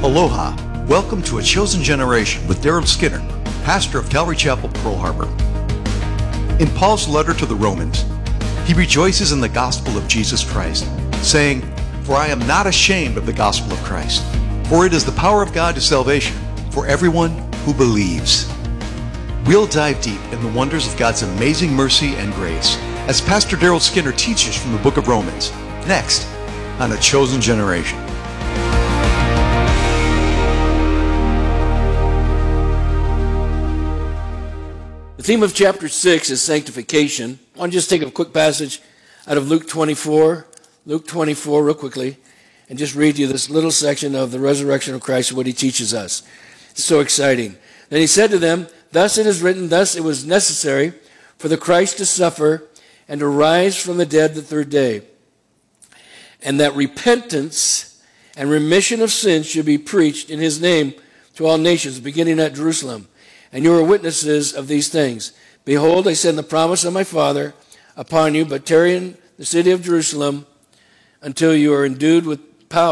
Aloha. Welcome to A Chosen Generation with Daryl Skinner, pastor of Calvary Chapel, Pearl Harbor. In Paul's letter to the Romans, he rejoices in the gospel of Jesus Christ, saying, "For I am not ashamed of the gospel of Christ, for it is the power of God to salvation for everyone who believes." We'll dive deep in the wonders of God's amazing mercy and grace as Pastor Daryl Skinner teaches from the book of Romans, next on A Chosen Generation. The theme of chapter 6 is sanctification. I want to just take a quick passage out of Luke 24 real quickly, and just read you this little section of the resurrection of Christ and what he teaches us. It's so exciting. Then he said to them, "Thus it is written, thus it was necessary for the Christ to suffer and to rise from the dead the third day, and that repentance and remission of sins should be preached in his name to all nations, beginning at Jerusalem. And you are witnesses of these things. Behold, I send the promise of my Father upon you, but tarry in the city of Jerusalem until you are endued with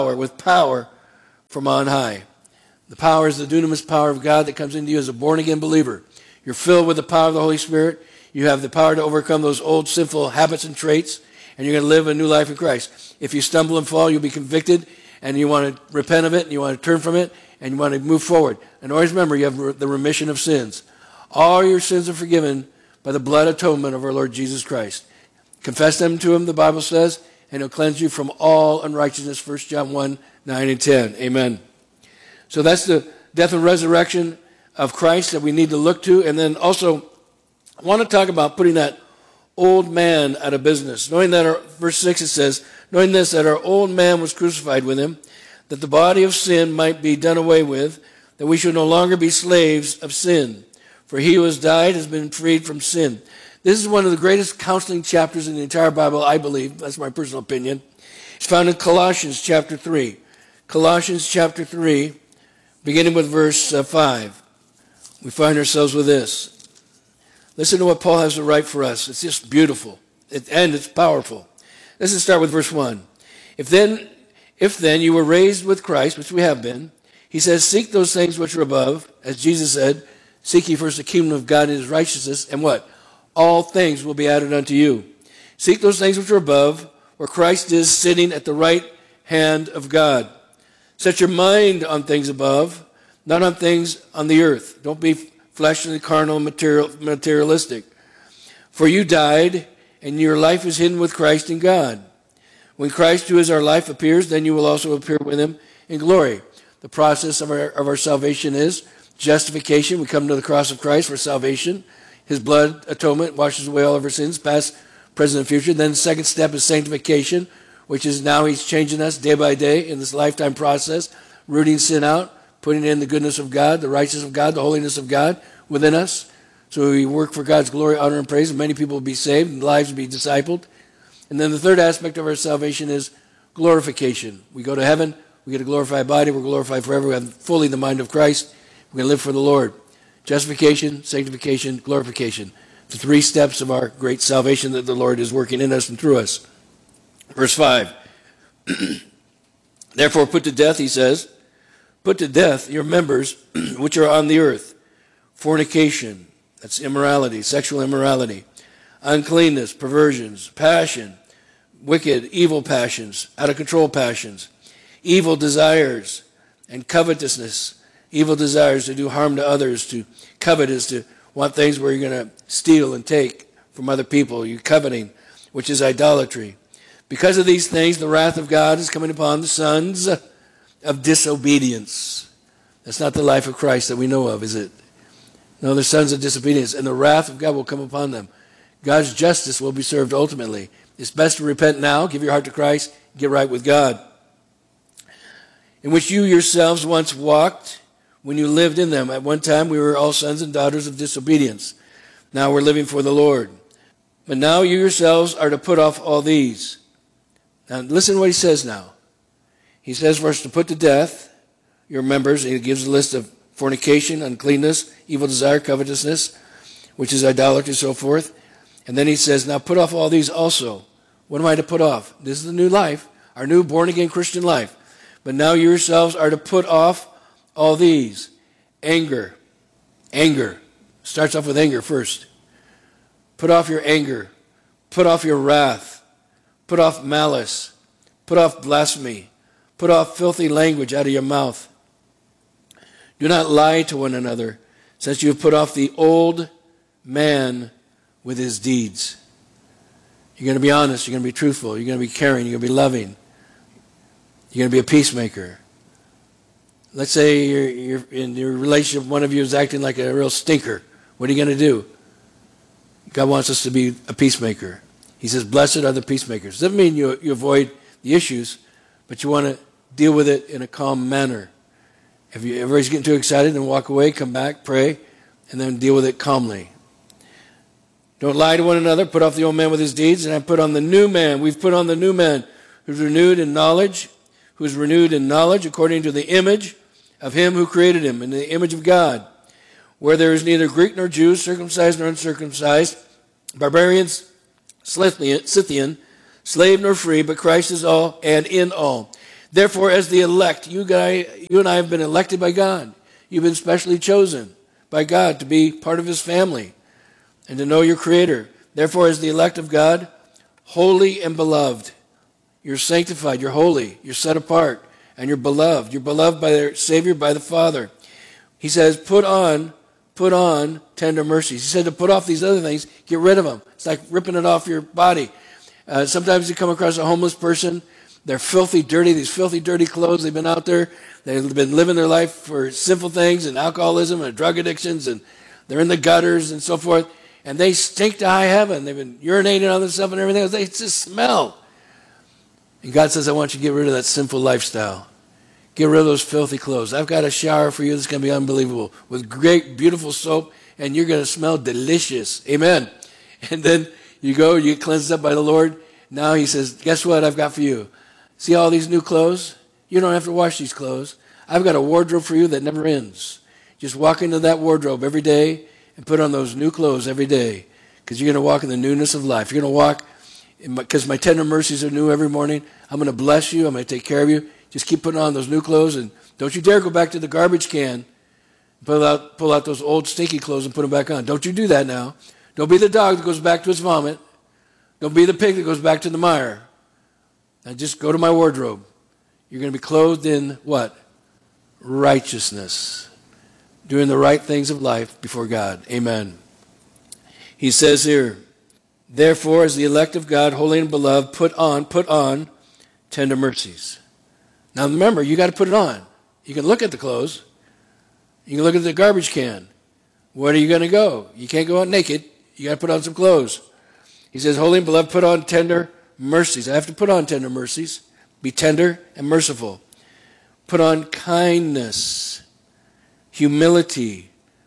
power from on high." The power is the dunamis power of God that comes into you as a born-again believer. You're filled with the power of the Holy Spirit. You have the power to overcome those old sinful habits and traits, and you're going to live a new life in Christ. If you stumble and fall, you'll be convicted, and you want to repent of it, and you want to turn from it, and you want to move forward. And always remember, you have the remission of sins. All your sins are forgiven by the blood atonement of our Lord Jesus Christ. Confess them to him, the Bible says, and he'll cleanse you from all unrighteousness, 1 John 1, 9 and 10. Amen. So that's the death and resurrection of Christ that we need to look to. And then also, I want to talk about putting that old man out of business. Knowing that, verse 6 it says, "Knowing this, that our old man was crucified with him, that the body of sin might be done away with, that we should no longer be slaves of sin. For he who has died has been freed from sin." This is one of the greatest counseling chapters in the entire Bible, I believe. That's my personal opinion. It's found in Colossians chapter 3. Colossians chapter 3, beginning with verse 5. We find ourselves with this. Listen to what Paul has to write for us. It's just beautiful, and it's powerful. Let's just start with verse 1. If then you were raised with Christ, which we have been, he says, "Seek those things which are above," as Jesus said, "Seek ye first the kingdom of God and his righteousness," and what? "All things will be added unto you." Seek those things which are above, where Christ is sitting at the right hand of God. Set your mind on things above, not on things on the earth. Don't be fleshly, carnal, materialistic. For you died, and your life is hidden with Christ in God. When Christ, who is our life, appears, then you will also appear with him in glory. The process of our salvation is justification. We come to the cross of Christ for salvation. His blood atonement washes away all of our sins, past, present, and future. Then the second step is sanctification, which is now he's changing us day by day in this lifetime process, rooting sin out, putting in the goodness of God, the righteousness of God, the holiness of God within us. So we work for God's glory, honor, and praise, and many people will be saved, and lives will be discipled. And then the third aspect of our salvation is glorification. We go to heaven, we get a glorified body, we're glorified forever, we have fully the mind of Christ, we're going to live for the Lord. Justification, sanctification, glorification. The three steps of our great salvation that the Lord is working in us and through us. Verse 5. "Therefore put to death," he says, "put to death your members which are on the earth. Fornication," that's immorality, sexual immorality, "uncleanness, perversions, passion, wicked, evil passions, out of control passions, evil desires, and covetousness." Evil desires to do harm to others. To covet is to want things where you're going to steal and take from other people. You're coveting, which is idolatry. "Because of these things, the wrath of God is coming upon the sons of disobedience." That's not the life of Christ that we know of, is it? No, the sons of disobedience. "And the wrath of God will come upon them." God's justice will be served ultimately. It's best to repent now, give your heart to Christ, get right with God. "In which you yourselves once walked when you lived in them. At one time we were all sons and daughters of disobedience. Now we're living for the Lord. But now you yourselves are to put off all these." Now listen to what he says now. He says for us to put to death your members, and he gives a list of fornication, uncleanness, evil desire, covetousness, which is idolatry, so forth. And then he says, now put off all these also. What am I to put off? This is the new life, our new born-again Christian life. But now you yourselves are to put off all these. Anger. Anger. Starts off with anger first. Put off your anger. Put off your wrath. Put off malice. Put off blasphemy. Put off filthy language out of your mouth. Do not lie to one another, since you have put off the old man with his deeds. You're going to be honest. You're going to be truthful. You're going to be caring. You're going to be loving. You're going to be a peacemaker. Let's say you're in your relationship, one of you is acting like a real stinker. What are you going to do? God wants us to be a peacemaker. He says, blessed are the peacemakers. Doesn't mean you avoid the issues, but you want to deal with it in a calm manner. If everybody's getting too excited, then walk away, come back, pray, and then deal with it calmly. Don't lie to one another. Put off the old man with his deeds, and I put on the new man. We've put on the new man who's renewed in knowledge, according to the image of him who created him, in the image of God, where there is neither Greek nor Jew, circumcised nor uncircumcised, barbarians, Scythian, slave nor free, but Christ is all and in all. Therefore, as the elect, you and I have been elected by God. You've been specially chosen by God to be part of his family and to know your Creator. Therefore, as the elect of God, holy and beloved, you're sanctified, you're holy, you're set apart, and you're beloved. You're beloved by their Savior, by the Father. He says, put on tender mercies. He said to put off these other things, get rid of them. It's like ripping it off your body. Sometimes you come across a homeless person. They're filthy, dirty, these filthy, dirty clothes. They've been out there. They've been living their life for sinful things and alcoholism and drug addictions, and they're in the gutters and so forth. And they stink to high heaven. They've been urinating on themselves and everything else. They just smell. And God says, I want you to get rid of that sinful lifestyle. Get rid of those filthy clothes. I've got a shower for you that's going to be unbelievable with great, beautiful soap, and you're going to smell delicious. Amen. And then you go, you get cleansed up by the Lord. Now he says, guess what I've got for you? See all these new clothes? You don't have to wash these clothes. I've got a wardrobe for you that never ends. Just walk into that wardrobe every day and put on those new clothes every day, because you're going to walk in the newness of life. You're going to walk, because my tender mercies are new every morning. I'm going to bless you. I'm going to take care of you. Just keep putting on those new clothes, and don't you dare go back to the garbage can, pull out those old stinky clothes and put them back on. Don't you do that now. Don't be the dog that goes back to its vomit. Don't be the pig that goes back to the mire. Now just go to my wardrobe. You're going to be clothed in what? Righteousness. Doing the right things of life before God. Amen. He says here, therefore, as the elect of God, holy and beloved, put on tender mercies. Now remember, you got to put it on. You can look at the clothes. You can look at the garbage can. Where are you going to go? You can't go out naked. You got to put on some clothes. He says, holy and beloved, put on tender mercies. I have to put on tender mercies. Be tender and merciful. Put on kindness, humility,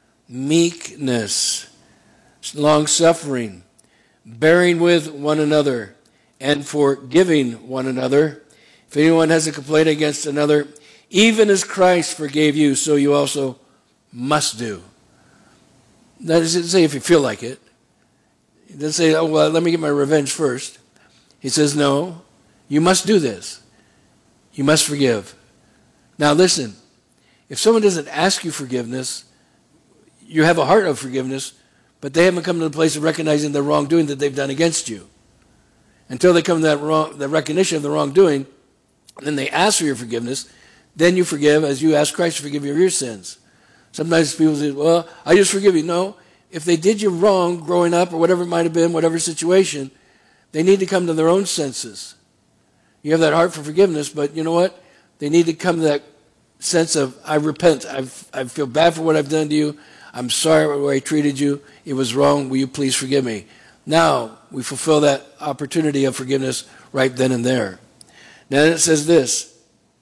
meekness, long-suffering, bearing with one another, and forgiving one another. If anyone has a complaint against another, even as Christ forgave you, so you also must do. That doesn't say if you feel like it. It doesn't say, oh, well, let me get my revenge first. He says, no, you must do this. You must forgive. Now listen, if someone doesn't ask you forgiveness, you have a heart of forgiveness, but they haven't come to the place of recognizing the wrongdoing that they've done against you. Until they come to the recognition of the wrongdoing, then they ask for your forgiveness, then you forgive as you ask Christ to forgive you of your sins. Sometimes people say, well, I just forgive you. No, if they did you wrong growing up or whatever it might have been, whatever situation, they need to come to their own senses. You have that heart for forgiveness, but you know what? They need to come to that sense of, I repent. I feel bad for what I've done to you. I'm sorry for the way I treated you. It was wrong. Will you please forgive me? Now we fulfill that opportunity of forgiveness right then and there. Now it says this.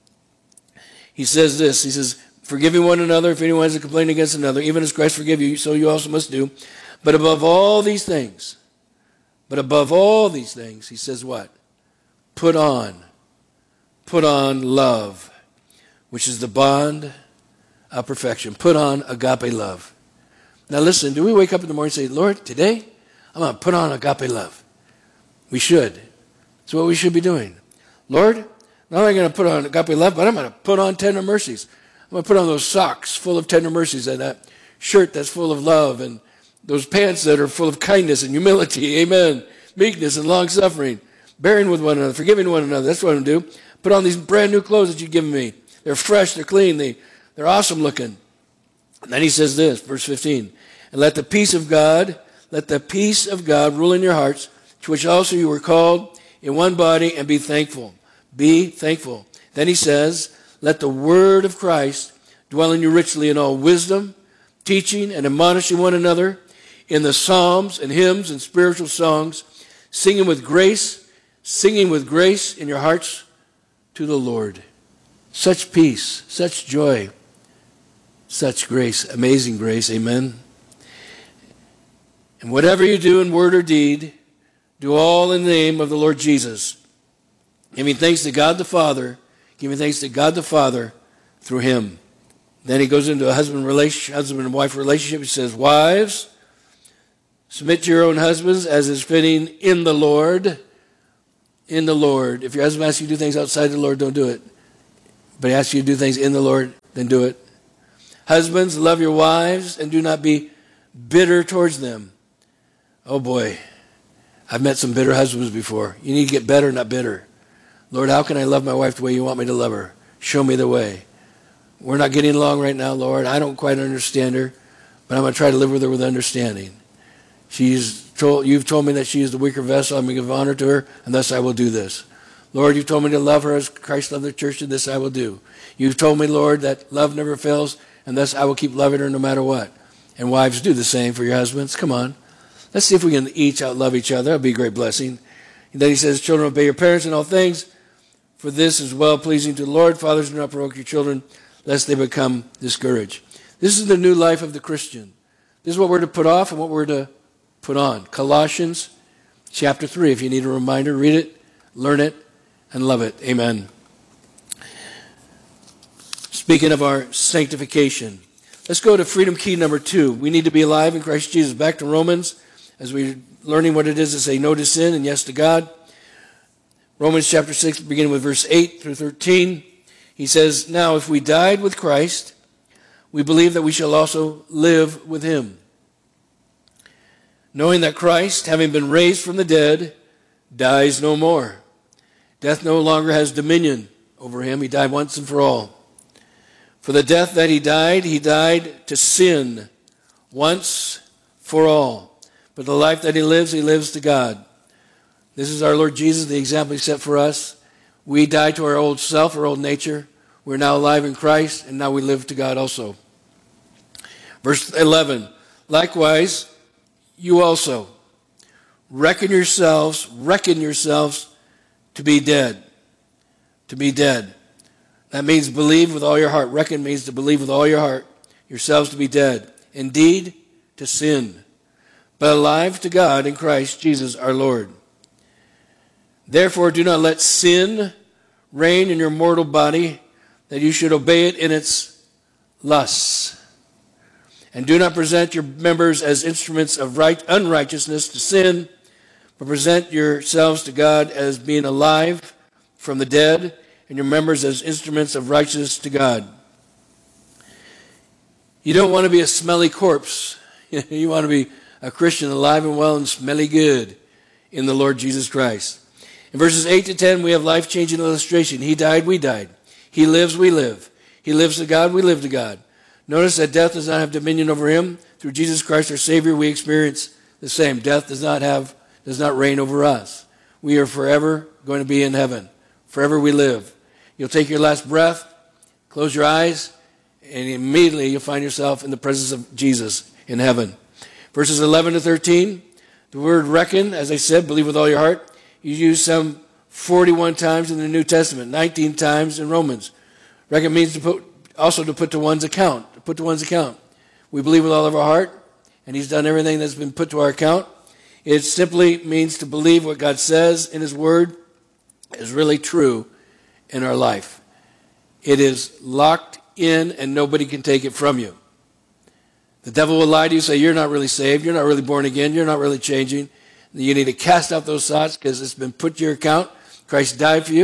He says, forgiving one another if anyone has a complaint against another, even as Christ forgave you, so you also must do. But above all these things, he says what? Put on love, which is the bond of perfection. Put on agape love. Now listen, do we wake up in the morning and say, Lord, today I'm going to put on agape love? We should. It's what we should be doing. Lord, Not only am I going to put on agape love, but I'm going to put on tender mercies. I'm going to put on those socks full of tender mercies and that shirt that's full of love and those pants that are full of kindness and humility. Amen. Meekness and long-suffering. Bearing with one another. Forgiving one another. That's what I'm going to do. Put on these brand new clothes that you've given me. They're fresh. They're clean. They're awesome looking. And then he says this, verse 15. And let the peace of God rule in your hearts, to which also you were called in one body, and be thankful. Be thankful. Then he says, let the word of Christ dwell in you richly in all wisdom, teaching and admonishing one another in the psalms and hymns and spiritual songs, singing with grace in your hearts to the Lord. Such peace, such joy, such grace, amazing grace, amen. And whatever you do in word or deed, do all in the name of the Lord Jesus, giving thanks to God the Father, through him. Then he goes into a husband and wife relationship. He says, wives, submit to your own husbands as is fitting in the Lord. In the Lord. If your husband asks you to do things outside the Lord, don't do it. But he asks you to do things in the Lord, then do it. Husbands, love your wives and do not be bitter towards them. Oh boy, I've met some bitter husbands before. You need to get better, not bitter. Lord, how can I love my wife the way you want me to love her? Show me the way. We're not getting along right now, Lord. I don't quite understand her, but I'm going to try to live with her with understanding. You've told me that she is the weaker vessel. I'm going to give honor to her, and thus I will do this. Lord, you've told me to love her as Christ loved the church, and this I will do. You've told me, Lord, that love never fails, and thus I will keep loving her no matter what. And wives, do the same for your husbands. Come on. Let's see if we can each outlove each other. That would be a great blessing. And then he says, children, obey your parents in all things, for this is well-pleasing to the Lord. Fathers, do not provoke your children, lest they become discouraged. This is the new life of the Christian. This is what we're to put off and what we're to put on. Colossians chapter 3. If you need a reminder, read it, learn it, and love it. Amen. Speaking of our sanctification, let's go to freedom key number 2. We need to be alive in Christ Jesus. Back to Romans, as we're learning what it is to say no to sin and yes to God. Romans chapter 6, beginning with verse 8 through 13. He says, now if we died with Christ, we believe that we shall also live with him. Knowing that Christ, having been raised from the dead, dies no more. Death no longer has dominion over him. He died once and for all. For the death that he died to sin once for all. But the life that he lives to God. This is our Lord Jesus, the example he set for us. We died to our old self, our old nature. We're now alive in Christ, and now we live to God also. Verse 11, likewise, you also reckon yourselves to be dead. To be dead. That means believe with all your heart. Reckon means to believe with all your heart. Yourselves to be dead. Indeed, to sin. But alive to God in Christ Jesus our Lord. Therefore, do not let sin reign in your mortal body, that you should obey it in its lusts. And do not present your members as instruments of unrighteousness to sin, but present yourselves to God as being alive from the dead, and your members as instruments of righteousness to God. You don't want to be a smelly corpse. You want to be a Christian alive and well and smelly good in the Lord Jesus Christ. In verses 8 to 10, we have life-changing illustration. He died, we died. He lives, we live. He lives to God, we live to God. Notice that death does not have dominion over him. Through Jesus Christ our Savior, we experience the same. Death does not reign over us. We are forever going to be in heaven. Forever we live. You'll take your last breath, close your eyes, and immediately you'll find yourself in the presence of Jesus in heaven. Verses 11 to 13, the word reckon, as I said, believe with all your heart. You use some 41 times in the New Testament, 19 times in Romans. Reckon means to put to one's account. To put to one's account. We believe with all of our heart, and he's done everything that's been put to our account. It simply means to believe what God says in his word is really true in our life. It is locked in, and nobody can take it from you. The devil will lie to you, say you're not really saved, you're not really born again, you're not really changing. You need to cast out those thoughts because it's been put to your account. Christ died for you.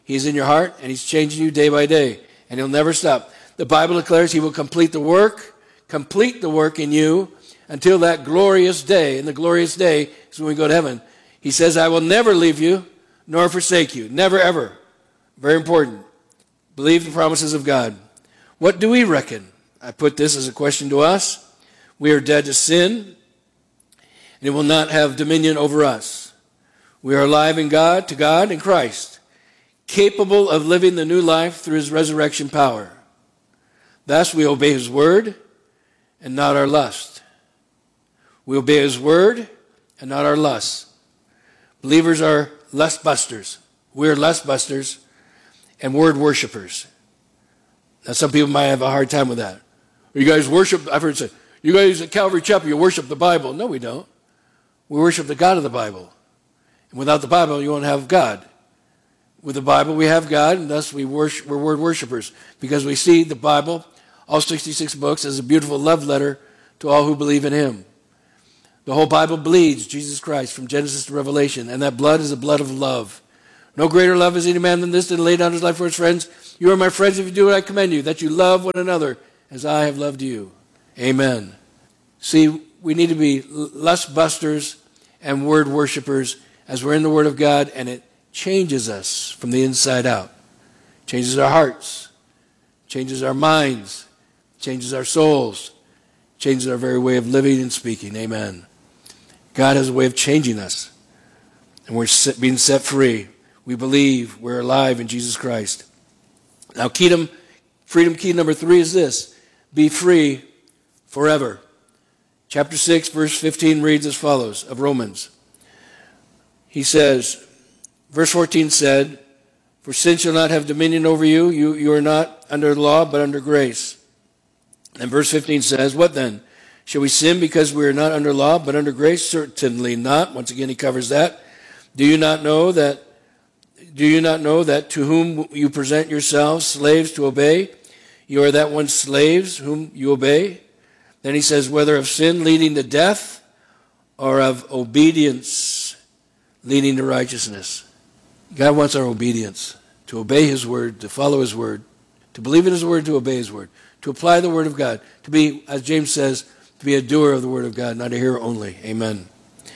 He's in your heart, and he's changing you day by day, and he'll never stop. The Bible declares he will complete the work in you until that glorious day. And the glorious day is when we go to heaven. He says, I will never leave you nor forsake you. Never, ever. Very important. Believe the promises of God. What do we reckon? I put this as a question to us. We are dead to sin, and it will not have dominion over us. We are alive in God, to God in Christ, capable of living the new life through his resurrection power. Thus we obey his word and not our lust. We obey his word and not our lust. Believers are lust busters. We're lust busters and word worshipers. Now some people might have a hard time with that. You guys worship, I've heard say, you guys at Calvary Chapel, you worship the Bible. No, we don't. We worship the God of the Bible. And without the Bible, you won't have God. With the Bible, we have God, and thus we're word worshipers. Because we see the Bible, all 66 books, as a beautiful love letter to all who believe in him. The whole Bible bleeds Jesus Christ from Genesis to Revelation, and that blood is the blood of love. No greater love is any man than this, to lay down his life for his friends. You are my friends if you do what I command you, that you love one another as I have loved you. Amen. See, we need to be lust busters and word worshipers as we're in the Word of God, and it changes us from the inside out. Changes our hearts, changes our minds, changes our souls, changes our very way of living and speaking. Amen. God has a way of changing us, and we're being set free. We believe we're alive in Jesus Christ. Now, freedom key number 3 is this: be free forever. Chapter 6, verse 15 reads as follows of Romans. He says, verse 14 said, for sin shall not have dominion over you. You are not under law, but under grace. And verse 15 says, what then? Shall we sin because we are not under law, but under grace? Certainly not. Once again, he covers that. Do you not know that to whom you present yourselves slaves to obey, you are that one slaves whom you obey? Then he says, whether of sin leading to death or of obedience leading to righteousness. God wants our obedience, to obey his word, to follow his word, to believe in his word, to obey his word, to apply the word of God, to be, as James says, to be a doer of the word of God, not a hearer only. Amen.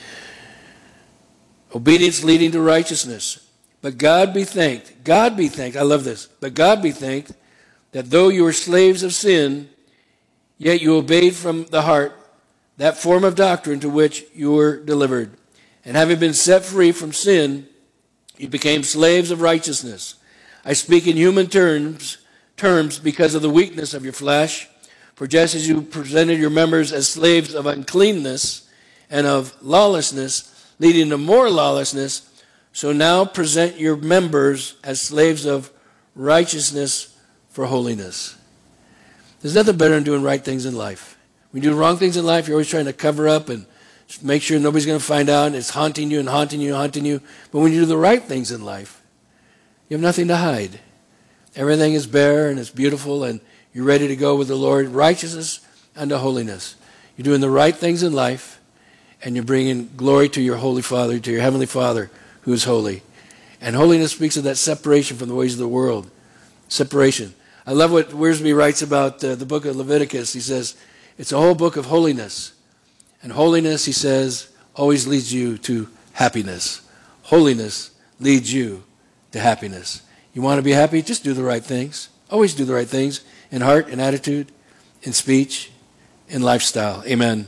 Obedience leading to righteousness. But God be thanked, I love this, but God be thanked that though you were slaves of sin, yet you obeyed from the heart that form of doctrine to which you were delivered. And having been set free from sin, you became slaves of righteousness. I speak in human terms because of the weakness of your flesh. For just as you presented your members as slaves of uncleanness and of lawlessness, leading to more lawlessness, so now present your members as slaves of righteousness for holiness. There's nothing better than doing right things in life. When you do wrong things in life, you're always trying to cover up and make sure nobody's going to find out, and it's haunting you and haunting you and haunting you. But when you do the right things in life, you have nothing to hide. Everything is bare and it's beautiful, and you're ready to go with the Lord. Righteousness unto holiness. You're doing the right things in life, and you're bringing glory to your Holy Father, to your Heavenly Father, who is holy. And holiness speaks of that separation from the ways of the world. Separation. I love what Wiersbe writes about the book of Leviticus. He says, it's a whole book of holiness. And holiness, he says, always leads you to happiness. Holiness leads you to happiness. You want to be happy? Just do the right things. Always do the right things in heart, in attitude, in speech, in lifestyle. Amen.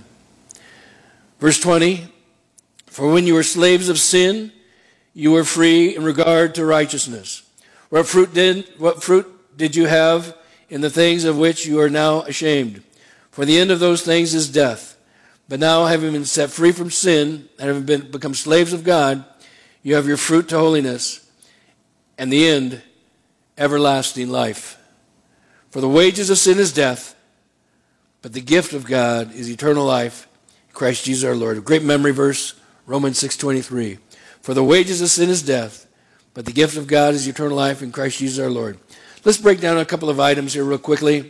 Verse 20, for when you were slaves of sin, you were free in regard to righteousness. What fruit did you have in the things of which you are now ashamed? For the end of those things is death. But now, having been set free from sin and having become slaves of God, you have your fruit to holiness, and the end, everlasting life. For the wages of sin is death, but the gift of God is eternal life in Christ Jesus our Lord. A great memory verse, Romans 6:23. For the wages of sin is death, but the gift of God is eternal life in Christ Jesus our Lord. Let's break down a couple of items here real quickly.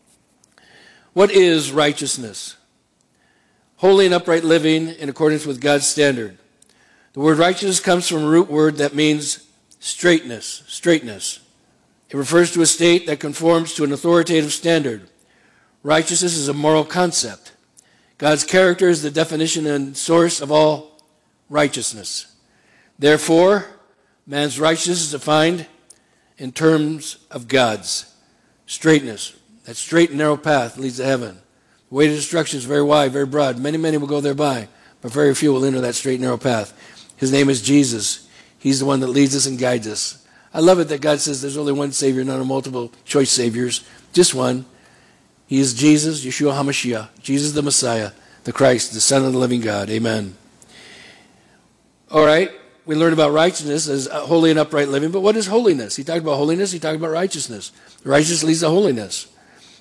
What is righteousness? Holy and upright living in accordance with God's standard. The word righteousness comes from a root word that means straightness. It refers to a state that conforms to an authoritative standard. Righteousness is a moral concept. God's character is the definition and source of all righteousness. Therefore, man's righteousness is defined in terms of God's straightness. That straight and narrow path leads to heaven. The way to destruction is very wide, very broad. Many will go thereby, but very few will enter that straight and narrow path. His name is Jesus. He's the one that leads us and guides us. I love it that God says there's only one Savior, not a multiple choice Saviors, just one. He is Jesus, Yeshua HaMashiach, Jesus the Messiah, the Christ, the Son of the living God. Amen. All right, we learned about righteousness as holy and upright living, but what is holiness? He talked about holiness, he talked about righteousness. Righteousness leads to holiness.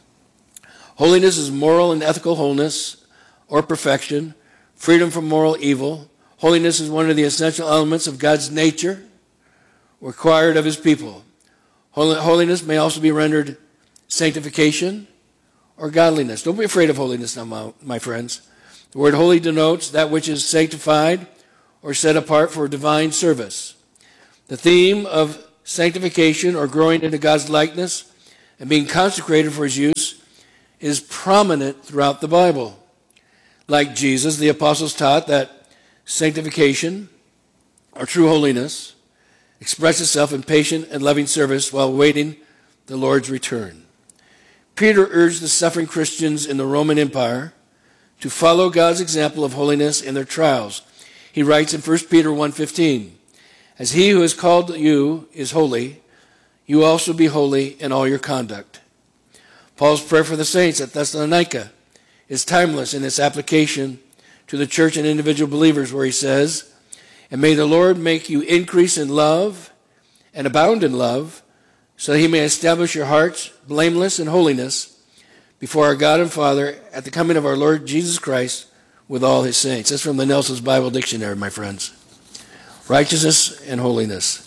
Holiness is moral and ethical wholeness or perfection, freedom from moral evil. Holiness is one of the essential elements of God's nature required of his people. Holiness may also be rendered sanctification or godliness. Don't be afraid of holiness now, my friends. The word holy denotes that which is sanctified or set apart for divine service. The theme of sanctification or growing into God's likeness and being consecrated for his use is prominent throughout the Bible. Like Jesus, the apostles taught that sanctification, or true holiness, expresses itself in patient and loving service while waiting the Lord's return. Peter urged the suffering Christians in the Roman Empire to follow God's example of holiness in their trials. He writes in 1 Peter 1:15, "As he who has called you is holy, you also be holy in all your conduct." Paul's prayer for the saints at Thessalonica is timeless in its application to the church and individual believers, where he says, "And may the Lord make you increase in love and abound in love, so that he may establish your hearts blameless in holiness before our God and Father at the coming of our Lord Jesus Christ with all his saints." That's from the Nelson's Bible Dictionary, my friends. Righteousness and holiness.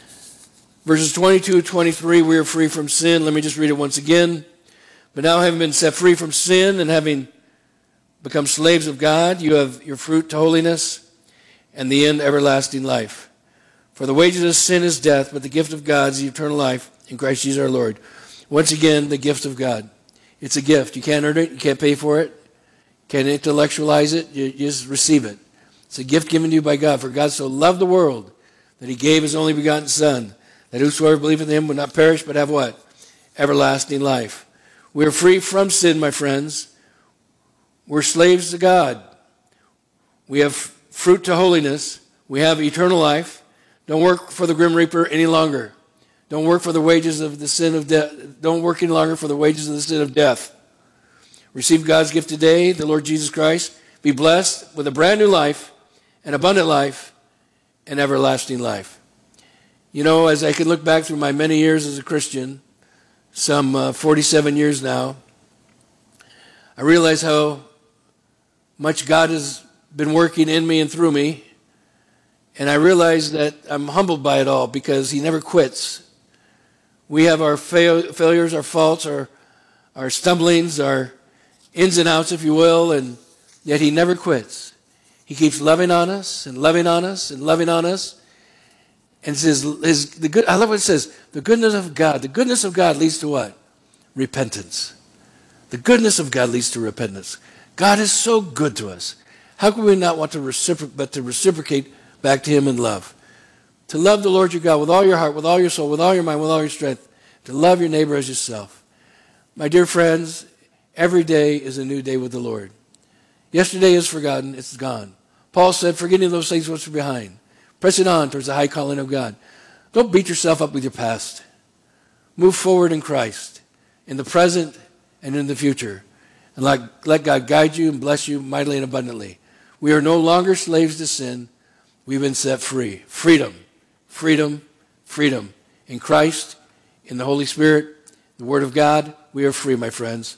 Verses 22-23, we are free from sin. Let me just read it once again. "But now, having been set free from sin and having become slaves of God, you have your fruit to holiness, and the end everlasting life. For the wages of sin is death, but the gift of God is eternal life in Christ Jesus our Lord." Once again, the gift of God. It's a gift. You can't earn it. You can't pay for it. You can't intellectualize it. You just receive it. It's a gift given to you by God. For God so loved the world that he gave his only begotten Son, that whosoever believeth in him would not perish, but have what? Everlasting life. We are free from sin, my friends. We're slaves to God. We have fruit to holiness. We have eternal life. Don't work for the grim reaper any longer. Don't work for the wages of the sin of death. Don't work any longer for the wages of the sin of death. Receive God's gift today, the Lord Jesus Christ. Be blessed with a brand new life, an abundant life, and everlasting life. You know, as I can look back through my many years as a Christian, some 47 years now, I realize how much God has been working in me and through me, and I realize that I'm humbled by it all because he never quits. We have our failures, our faults, our stumblings, our ins and outs, if you will, and yet he never quits. He keeps loving on us and loving on us and loving on us. And says, I love what it says, the goodness of God leads to what? Repentance. The goodness of God leads to repentance. God is so good to us. How can we not want to reciprocate back to him in love? To love the Lord your God with all your heart, with all your soul, with all your mind, with all your strength. To love your neighbor as yourself. My dear friends, every day is a new day with the Lord. Yesterday is forgotten, it's gone. Paul said, forgetting those things which are behind, pressing on towards the high calling of God. Don't beat yourself up with your past. Move forward in Christ, in the present and in the future. And let God guide you and bless you mightily and abundantly. We are no longer slaves to sin. We've been set free. Freedom, freedom, freedom. In Christ, in the Holy Spirit, the Word of God, we are free, my friends.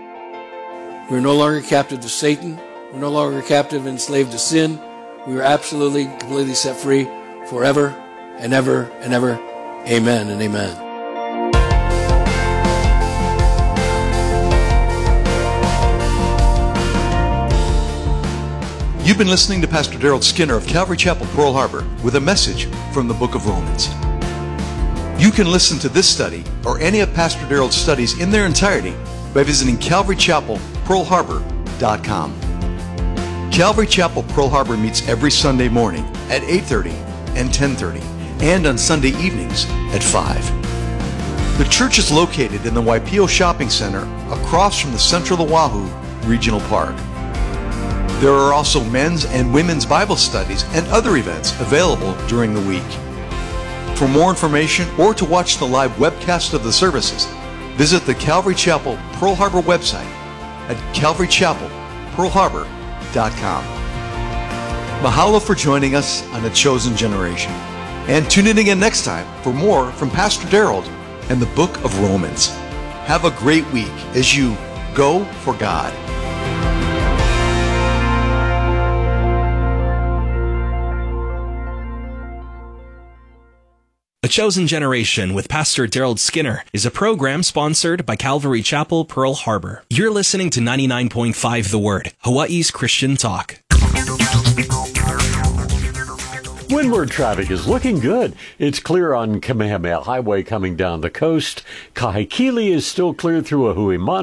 We're no longer captive to Satan. We're no longer captive and enslaved to sin. We are absolutely, completely set free forever and ever and ever. Amen and amen. You've been listening to Pastor Darrell Skinner of Calvary Chapel, Pearl Harbor, with a message from the book of Romans. You can listen to this study or any of Pastor Darrell's studies in their entirety by visiting CalvaryChapelPearl Harbor.com. Calvary Chapel Pearl Harbor meets every Sunday morning at 8:30 and 10:30, and on Sunday evenings at 5. The church is located in the Waipio Shopping Center across from the Central Oahu Regional Park. There are also men's and women's Bible studies and other events available during the week. For more information or to watch the live webcast of the services, visit the Calvary Chapel Pearl Harbor website at CalvaryChapelPearlHarbor.com. Mahalo for joining us on The Chosen Generation. And tune in again next time for more from Pastor Darrell and the book of Romans. Have a great week as you go for God. The Chosen Generation with Pastor Darrell Skinner is a program sponsored by Calvary Chapel, Pearl Harbor. You're listening to 99.5 The Word, Hawaii's Christian talk. Windward traffic is looking good. It's clear on Kamehameha Highway coming down the coast. Kahekili is still clear through Ahuimana.